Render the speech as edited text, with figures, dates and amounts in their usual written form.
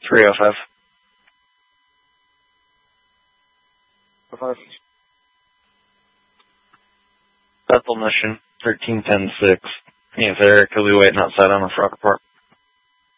305. 5. Bethel Mission, 1310-6. Yes, Eric, he'll be waiting outside on the front part.